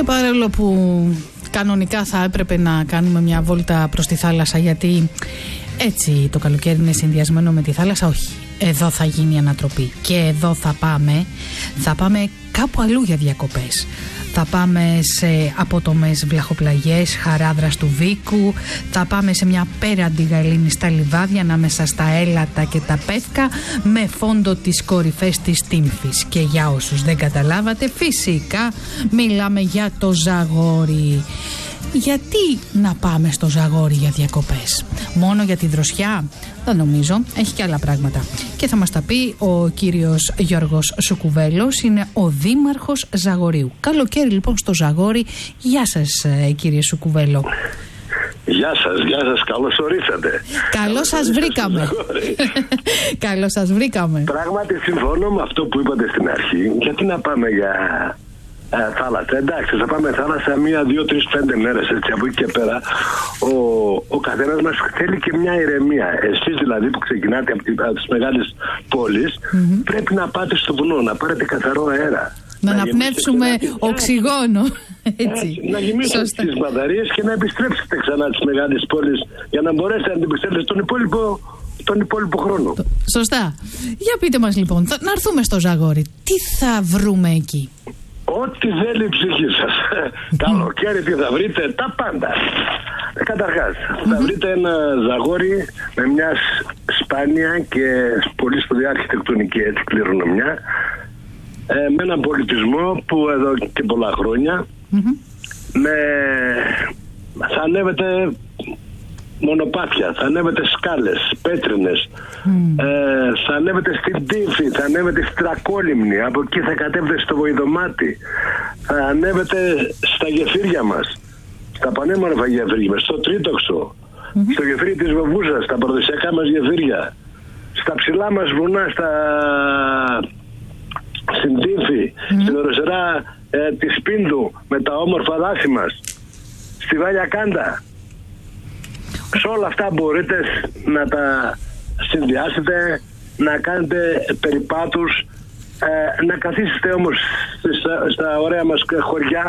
Και παρόλο που κανονικά θα έπρεπε να κάνουμε μια βόλτα προς τη θάλασσα, γιατί έτσι το καλοκαίρι είναι συνδυασμένο με τη θάλασσα, όχι. Εδώ θα γίνει ανατροπή και εδώ θα πάμε κάπου αλλού για διακοπές. Θα πάμε σε απότομες βλαχοπλαγιές Χαράδρας του Βίκου, θα πάμε σε μια πέραντη γαλήνη στα λιβάδια ανάμεσα στα έλατα και τα πεύκα με φόντο τις κορυφές της Τύμφης. Και για όσους δεν καταλάβατε, φυσικά μιλάμε για το Ζαγόρι. Γιατί να πάμε στο Ζαγόρι για διακοπές? Μόνο για τη δροσιά? Δεν νομίζω, έχει και άλλα πράγματα. Και θα μας τα πει ο κύριος Γιώργος Σουκουβέλος, είναι ο δήμαρχος Ζαγορίου. Καλοκαίρι λοιπόν στο Ζαγόρι. Γεια σας κύριε Σουκουβέλο. Γεια σας, καλώς ορίσατε. Καλώς σας βρήκαμε. Καλώς σας βρήκαμε. Πράγματι συμφωνώ με αυτό που είπατε στην αρχή. Γιατί να πάμε για θάλασσα? Εντάξει, θα πάμε θάλασσα 1, 2, 3, 5 μέρες, έτσι. Από εκεί και πέρα ο καθένας μας θέλει και μια ηρεμία. Εσείς δηλαδή που ξεκινάτε από τις μεγάλες πόλεις, πρέπει να πάτε στο βουνό, να πάρετε καθαρό αέρα. Να αναπνεύσουμε οξυγόνο. Έτσι. Να γεμίσετε τις μπαταρίες και να επιστρέψετε ξανά τις μεγάλες πόλεις για να μπορέσετε να αντιπιστρέψετε τον υπόλοιπο χρόνο. Σωστά. Για πείτε μας λοιπόν, να έρθουμε στο Ζαγόρι. Τι θα βρούμε εκεί? Ό,τι θέλει η ψυχή σας. Καλοκαίρι τι θα βρείτε? Τα πάντα. Καταρχάς, θα βρείτε ένα Ζαγόρι με μια σπάνια και πολύ σπουδαία αρχιτεκτονική έτσι κληρονομιά, με έναν πολιτισμό που εδώ και πολλά χρόνια θα ανέβετε μονοπάτια, θα ανέβετε σκάλες πέτρινες, θα ανέβετε στην Τύμφη, θα ανέβετε στην Τρακόλυμνη, από εκεί θα κατέβετε στο Βοηδομάτι, θα ανέβετε στα γεφύρια μας, στα πανέμορφα γεφύρια μας, στο Τρίτοξο, στο γεφύρι της Βοβούσας, στα παραδοσιακά μας γεφύρια, στα ψηλά μας βουνά, στην Τύμφη, στην οροσερά της Πίνδου, με τα όμορφα δάση μας, στη Βάλια Κάντα. Σε όλα αυτά μπορείτε να τα συνδυάσετε, να κάνετε περιπάτους, να καθίσετε όμως στα ωραία μας χωριά